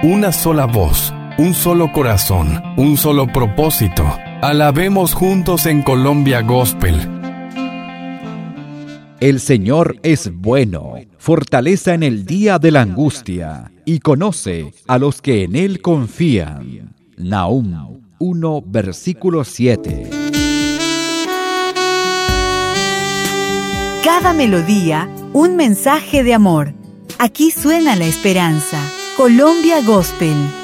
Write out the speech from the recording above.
una sola voz, un solo corazón, un solo propósito. Alabemos juntos en Colombia Gospel. El Señor es bueno, fortaleza en el día de la angustia, y conoce a los que en Él confían. Nahum 1, versículo 7. Cada melodía, un mensaje de amor. Aquí suena la esperanza. Colombia Gospel.